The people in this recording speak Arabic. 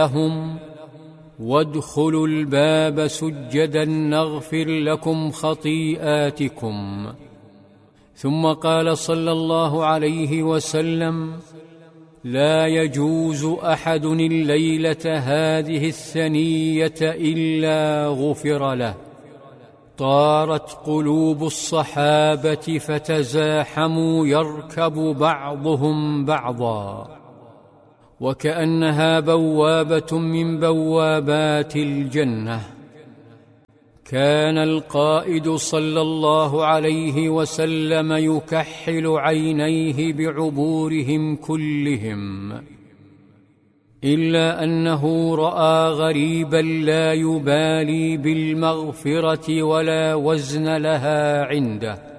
لهم: وادخلوا الباب سجدا نغفر لكم خطيئاتكم. ثم قال صلى الله عليه وسلم: لا يجوز أحد الليلة هذه الثنية إلا غفر له. طارت قلوب الصحابة فتزاحموا يركب بعضهم بعضا، وكأنها بوابة من بوابات الجنة. كان القائد صلى الله عليه وسلم يكحل عينيه بعبورهم كلهم، إلا أنه رأى غريبا لا يبالي بالمغفرة ولا وزن لها عنده،